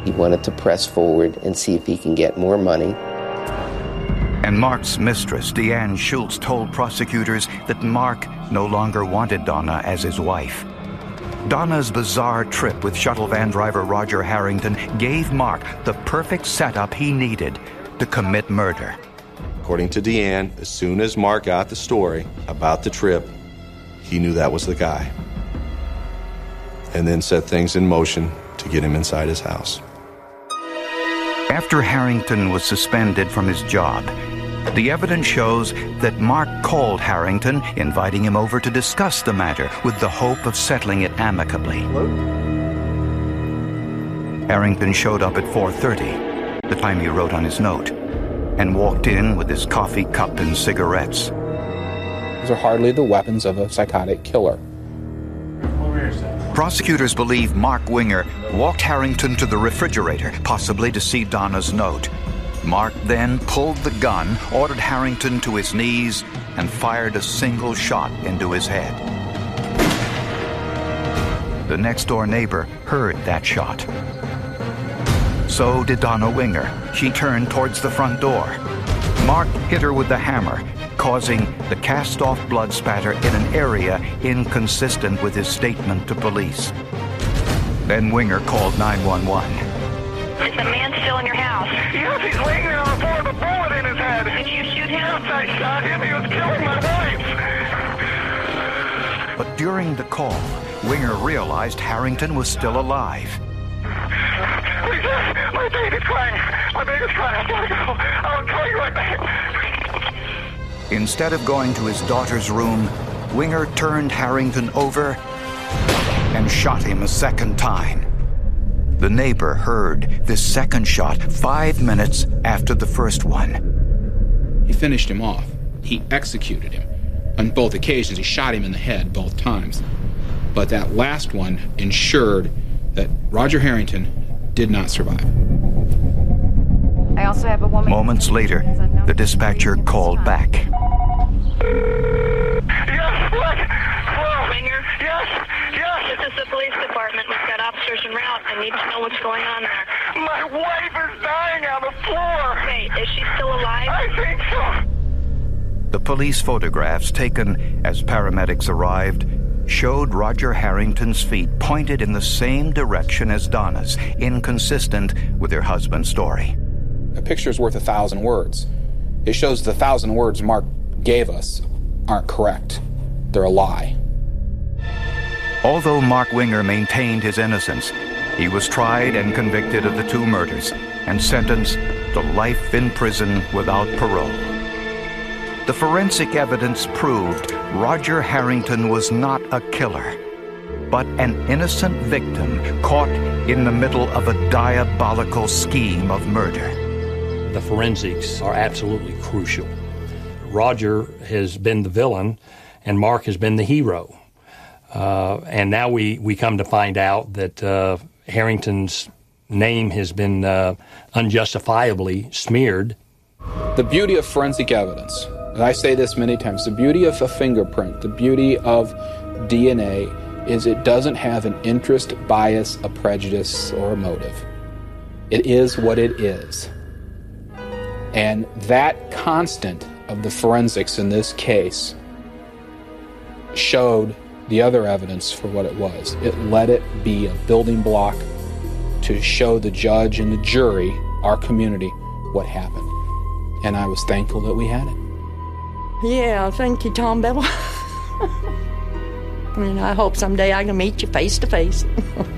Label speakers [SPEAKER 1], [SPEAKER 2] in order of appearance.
[SPEAKER 1] He wanted to press forward and see if he can get more money.
[SPEAKER 2] And Mark's mistress, Deanne Schultz, told prosecutors that Mark no longer wanted Donna as his wife. Donna's bizarre trip with shuttle van driver Roger Harrington gave Mark the perfect setup he needed to commit murder.
[SPEAKER 3] According to Deanne, as soon as Mark got the story about the trip, he knew that was the guy. And then set things in motion to get him inside his house.
[SPEAKER 2] After Harrington was suspended from his job, the evidence shows that Mark called Harrington, inviting him over to discuss the matter with the hope of settling it amicably.
[SPEAKER 4] Hello?
[SPEAKER 2] Harrington showed up at 4:30, the time he wrote on his note, and walked in with his coffee cup and cigarettes.
[SPEAKER 4] These are hardly the weapons of a psychotic killer.
[SPEAKER 2] Prosecutors believe Mark Winger walked Harrington to the refrigerator, possibly to see Donna's note. Mark then pulled the gun, ordered Harrington to his knees, and fired a single shot into his head. The next-door neighbor heard that shot. So did Donna Winger. She turned towards the front door. Mark hit her with the hammer, causing the cast-off blood spatter in an area inconsistent with his statement to police. Then Winger called 911.
[SPEAKER 5] Is the man still in your house?
[SPEAKER 6] Yes, he's laying there on the floor with a bullet in his head.
[SPEAKER 5] Did you shoot him?
[SPEAKER 6] Yes, I shot him. He was killing my wife.
[SPEAKER 2] But during the call, Winger realized Harrington was still alive.
[SPEAKER 6] Please, my baby's crying. My baby's crying. I gotta go. I'll call you right back.
[SPEAKER 2] Instead of going to his daughter's room, Winger turned Harrington over and shot him a second time. The neighbor heard this second shot 5 minutes after the first one.
[SPEAKER 4] He finished him off. He executed him. On both occasions, he shot him in the head both times. But that last one ensured that Roger Harrington did not survive.
[SPEAKER 5] I also have a woman.
[SPEAKER 2] Moments later, the dispatcher called back.
[SPEAKER 6] Yes, what? Hello?
[SPEAKER 5] Winger?
[SPEAKER 6] Yes, yes.
[SPEAKER 5] This is the police department. We've got officers en route. I need to know what's going on there.
[SPEAKER 6] My wife is dying on the floor.
[SPEAKER 5] Wait, is she still alive?
[SPEAKER 6] I think so.
[SPEAKER 2] The police photographs taken as paramedics arrived showed Roger Harrington's feet pointed in the same direction as Donna's, inconsistent with her husband's story.
[SPEAKER 4] A picture's worth 1,000 words. It shows the 1,000 words Mark gave us aren't correct. They're a lie.
[SPEAKER 2] Although Mark Winger maintained his innocence, he was tried and convicted of the 2 murders and sentenced to life in prison without parole. The forensic evidence proved Roger Harrington was not a killer, but an innocent victim caught in the middle of a diabolical scheme of murder.
[SPEAKER 7] The forensics are absolutely crucial. Roger has been the villain, and Mark has been the hero. And now we come to find out that Harrington's name has been unjustifiably smeared.
[SPEAKER 4] The beauty of forensic evidence, and I say this many times, the beauty of a fingerprint, the beauty of DNA is it doesn't have an interest, bias, a prejudice, or a motive. It is what it is. And that constant of the forensics in this case showed the other evidence for what it was. It let it be a building block to show the judge and the jury, our community, what happened. And I was thankful that we had it.
[SPEAKER 8] Yeah, thank you, Tom Bell. I mean, I hope someday I can meet you face to face.